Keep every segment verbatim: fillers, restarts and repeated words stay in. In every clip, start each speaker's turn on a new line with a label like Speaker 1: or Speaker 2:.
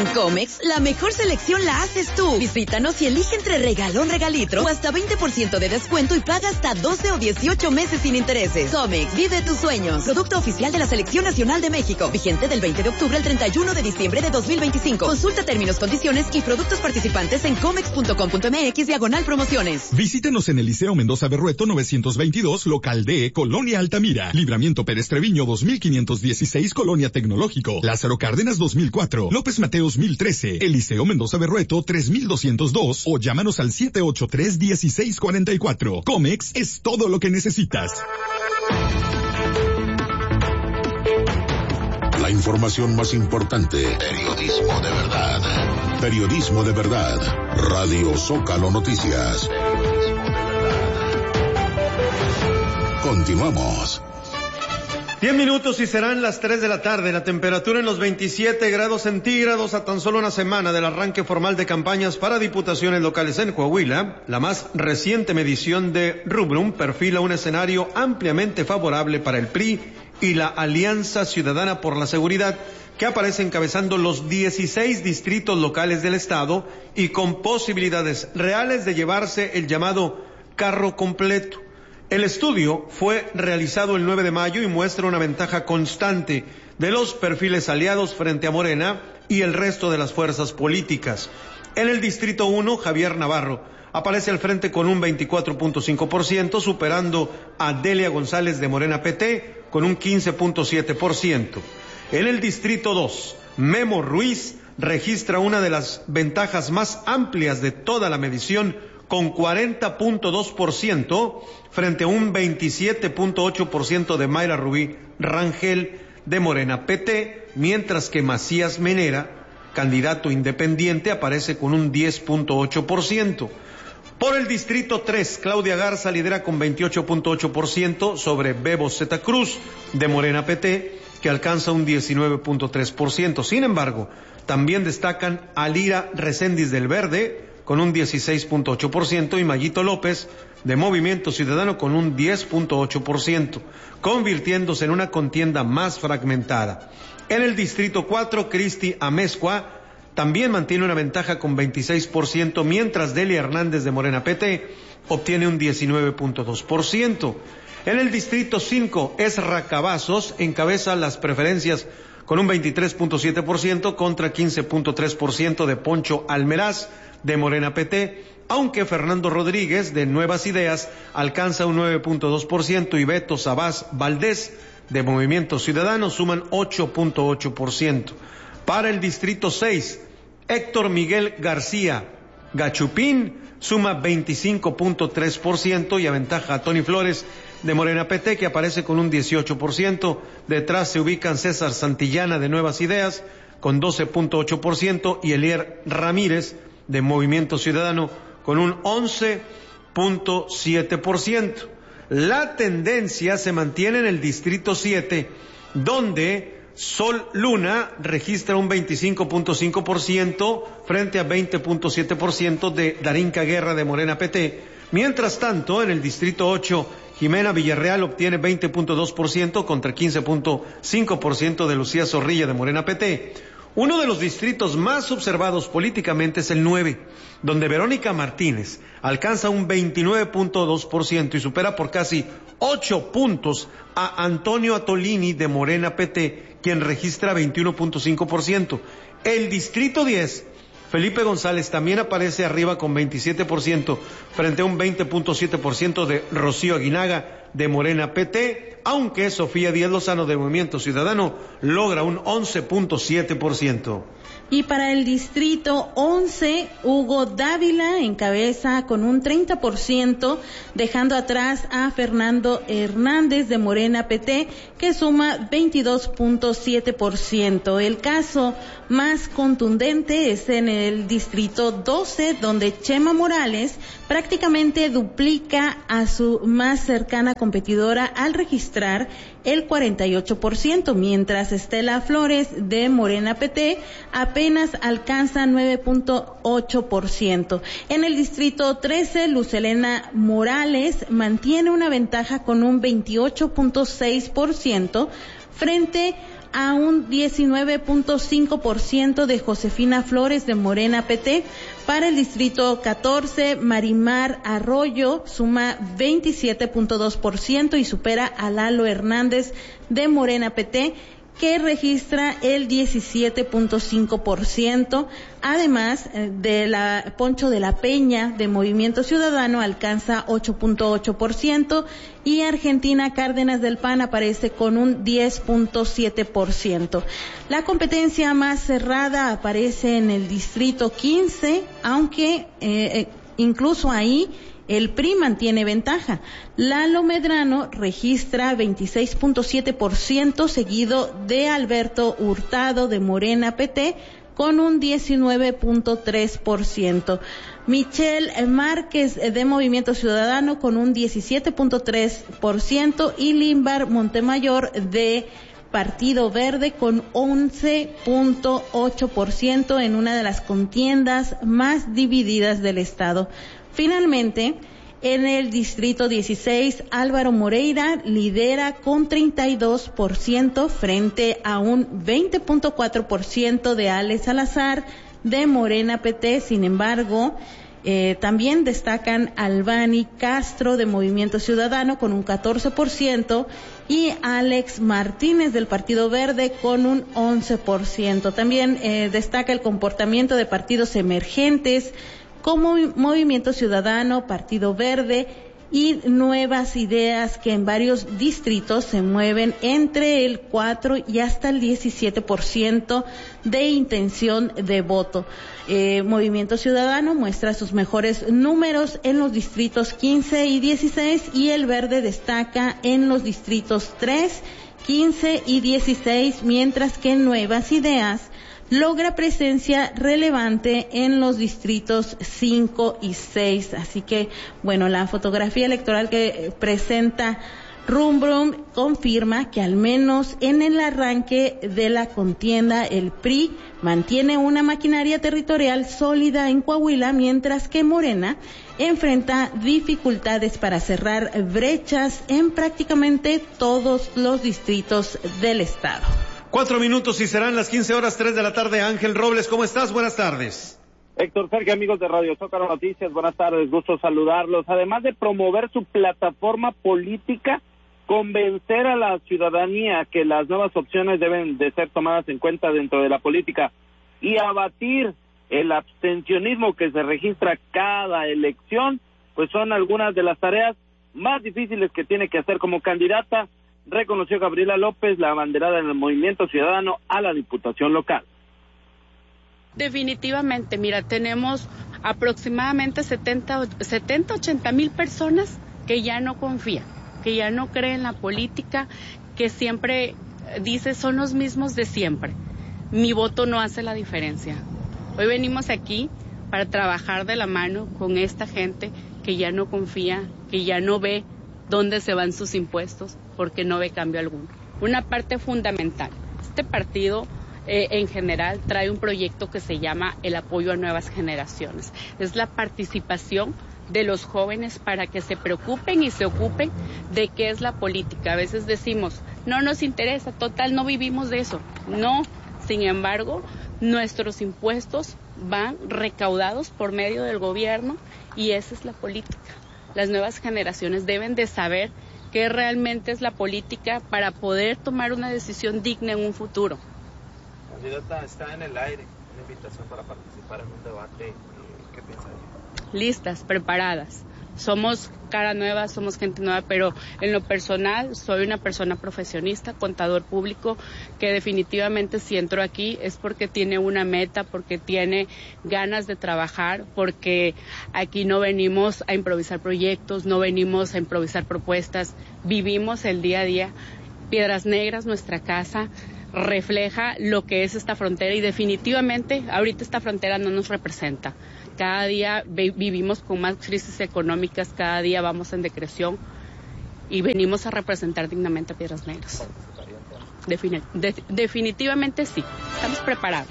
Speaker 1: En Comex, la mejor selección la haces tú. Visítanos y elige entre regalón, regalitro o hasta veinte por ciento de descuento y paga hasta doce o dieciocho meses sin intereses. Comex, vive tus sueños. Producto oficial de la Selección Nacional de México. Vigente del veinte de octubre al treinta y uno de diciembre de dos mil veinticinco. Consulta términos, condiciones y productos participantes en comex punto com punto m x diagonal promociones.
Speaker 2: Visítenos en el Liceo Mendoza Berrueto novecientos veintidós, local D, Colonia Altamira. Libramiento Pérez Treviño dos mil quinientos dieciséis, Colonia Tecnológico. Lázaro Cárdenas dos mil cuatro. López Mateos mil trece. Eliseo Mendoza Berrueto tres mil doscientos dos o llámanos al siete ocho tres, uno seis cuatro cuatro. Comex es todo lo que necesitas.
Speaker 3: La información más importante. Periodismo de verdad. Periodismo de verdad. Radio Zócalo Noticias. Continuamos.
Speaker 4: Diez minutos y serán las tres de la tarde. La temperatura en los veintisiete grados centígrados a tan solo una semana del arranque formal de campañas para diputaciones locales en Coahuila. La más reciente medición de Rubrum perfila un escenario ampliamente favorable para el P R I y la Alianza Ciudadana por la Seguridad, que aparece encabezando los dieciséis distritos locales del estado y con posibilidades reales de llevarse el llamado carro completo. El estudio fue realizado el nueve de mayo y muestra una ventaja constante de los perfiles aliados frente a Morena y el resto de las fuerzas políticas. En el distrito uno, Javier Navarro aparece al frente con un veinticuatro punto cinco por ciento, superando a Delia González de Morena P T con un quince punto siete por ciento. En el distrito dos, Memo Ruiz registra una de las ventajas más amplias de toda la medición con cuarenta punto dos por ciento frente a un veintisiete punto ocho por ciento de Mayra Rubí Rangel de Morena P T, mientras que Macías Menera, candidato independiente, aparece con un diez punto ocho por ciento. Por el distrito tres, Claudia Garza lidera con veintiocho punto ocho por ciento sobre Bebo Zeta Cruz de Morena P T, que alcanza un diecinueve punto tres por ciento. Sin embargo, también destacan Alira Reséndiz del Verde con un dieciséis punto ocho por ciento y Mayito López de Movimiento Ciudadano con un diez punto ocho por ciento, convirtiéndose en una contienda más fragmentada. En el distrito cuatro, Cristi Amezcua también mantiene una ventaja con veintiséis por ciento, mientras Delia Hernández de Morena P T obtiene un diecinueve punto dos por ciento. En el distrito cinco, Esra Cavazos encabeza las preferencias con un veintitrés punto siete por ciento contra quince punto tres por ciento de Poncho Almeraz de Morena P T, aunque Fernando Rodríguez de Nuevas Ideas alcanza un nueve punto dos por ciento y Beto Sabás Valdés de Movimiento Ciudadano suman ocho punto ocho por ciento. Para el distrito seis, Héctor Miguel García Gachupín suma veinticinco punto tres por ciento y aventaja a Tony Flores de Morena P T, que aparece con un dieciocho por ciento. Detrás se ubican César Santillana de Nuevas Ideas con doce punto ocho por ciento y Elier Ramírez de Movimiento Ciudadano con un once punto siete por ciento. La tendencia se mantiene en el distrito siete, donde Sol Luna registra un veinticinco punto cinco por ciento frente a veinte punto siete por ciento de Darinka Guerra de Morena P T. Mientras tanto, en el distrito ocho, Jimena Villarreal obtiene veinte punto dos por ciento contra quince punto cinco por ciento de Lucía Zorrilla de Morena P T. Uno de los distritos más observados políticamente es el nueve, donde Verónica Martínez alcanza un veintinueve punto dos por ciento y supera por casi ocho puntos a Antonio Atolini de Morena P T, quien registra veintiuno punto cinco por ciento. El distrito diez, Felipe González también aparece arriba con veintisiete por ciento frente a un veinte punto siete por ciento de Rocío Aguinaga de Morena P T, aunque Sofía Díaz Lozano de Movimiento Ciudadano logra un once punto siete por ciento.
Speaker 5: Y para el distrito once, Hugo Dávila encabeza con un treinta por ciento, dejando atrás a Fernando Hernández de Morena P T, que suma veintidós punto siete por ciento. El caso más contundente es en el distrito doce, donde Chema Morales prácticamente duplica a su más cercana competidora al registrar el cuarenta y ocho por ciento, mientras Estela Flores de Morena P T apenas alcanza nueve punto ocho por ciento. En el distrito trece, Lucelena Morales mantiene una ventaja con un veintiocho punto seis por ciento frente a un diecinueve punto cinco por ciento de Josefina Flores de Morena P T. Para el distrito catorce, Marimar Arroyo suma veintisiete punto dos por ciento y supera a Lalo Hernández de Morena P T, que registra el diecisiete punto cinco por ciento. Además, de la Poncho de la Peña de Movimiento Ciudadano alcanza ocho punto ocho por ciento y Argentina Cárdenas del P A N aparece con un diez punto siete por ciento. La competencia más cerrada aparece en el distrito quince, aunque eh, incluso ahí el P R I mantiene ventaja. Lalo Medrano registra veintiséis punto siete por ciento, seguido de Alberto Hurtado de Morena P T con un diecinueve punto tres por ciento. Michelle Márquez de Movimiento Ciudadano con un diecisiete punto tres por ciento y Limbar Montemayor de Partido Verde con once punto ocho por ciento en una de las contiendas más divididas del estado. Finalmente, en el distrito dieciséis, Álvaro Moreira lidera con treinta y dos por ciento frente a un veinte punto cuatro por ciento de Alex Salazar de Morena P T. Sin embargo, eh, también destacan Albani Castro de Movimiento Ciudadano con un catorce por ciento y Alex Martínez del Partido Verde con un once por ciento. También eh, destaca el comportamiento de partidos emergentes como Movimiento Ciudadano, Partido Verde y Nuevas Ideas, que en varios distritos se mueven entre el cuatro y hasta el diecisiete por ciento de intención de voto. Eh, Movimiento Ciudadano muestra sus mejores números en los distritos quince y dieciséis y el Verde destaca en los distritos tres, quince y dieciséis, mientras que Nuevas Ideas logra presencia relevante en los distritos cinco y seis. Así que, bueno, la fotografía electoral que presenta Rum Brum confirma que al menos en el arranque de la contienda el P R I mantiene una maquinaria territorial sólida en Coahuila, mientras que Morena enfrenta dificultades para cerrar brechas en prácticamente todos los distritos del estado.
Speaker 4: Cuatro minutos y serán las quince horas, tres de la tarde. Ángel Robles, ¿cómo estás? Buenas tardes.
Speaker 6: Héctor Sergio, amigos de Radio Zócalo Noticias, buenas tardes, gusto saludarlos. Además de promover su plataforma política, convencer a la ciudadanía que las nuevas opciones deben de ser tomadas en cuenta dentro de la política y abatir el abstencionismo que se registra cada elección, pues son algunas de las tareas más difíciles que tiene que hacer como candidata, reconoció Gabriela López, la abanderada en el Movimiento Ciudadano a la Diputación local.
Speaker 7: Definitivamente, mira, tenemos aproximadamente setenta, ochenta mil personas que ya no confían, que ya no creen en la política, que siempre dice son los mismos de siempre. Mi voto no hace la diferencia. Hoy venimos aquí para trabajar de la mano con esta gente que ya no confía, que ya no ve dónde se van sus impuestos, porque no ve cambio alguno. Una parte fundamental, este partido eh, en general trae un proyecto que se llama el apoyo a nuevas generaciones. Es la participación de los jóvenes para que se preocupen y se ocupen de qué es la política. A veces decimos, no nos interesa, total, no vivimos de eso. No, sin embargo, nuestros impuestos van recaudados por medio del gobierno y esa es la política. Las nuevas generaciones deben de saber qué realmente es la política para poder tomar una decisión digna en un futuro.
Speaker 8: Candidata, está en el aire una invitación para participar en un debate. ¿Qué piensa ella?
Speaker 7: Listas, preparadas. Somos cara nueva, somos gente nueva, pero en lo personal soy una persona profesionista, contador público, que definitivamente si entro aquí es porque tiene una meta, porque tiene ganas de trabajar, porque aquí no venimos a improvisar proyectos, no venimos a improvisar propuestas, vivimos el día a día. Piedras Negras, nuestra casa, refleja lo que es esta frontera y definitivamente ahorita esta frontera no nos representa. Cada día vivimos con más crisis económicas, cada día vamos en decreción y venimos a representar dignamente a Piedras Negras. Defini- de- definitivamente sí, estamos preparados.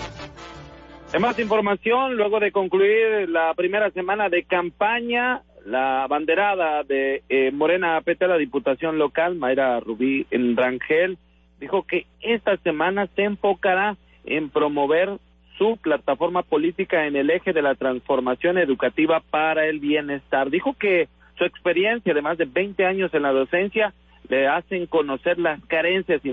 Speaker 6: De más información, luego de concluir la primera semana de campaña, la abanderada de eh, Morena P T, la Diputación local, Mayra Rubí en Rangel, dijo que esta semana se enfocará en promover su plataforma política en el eje de la transformación educativa para el bienestar. Dijo que su experiencia de más de veinte años en la docencia le hacen conocer las carencias y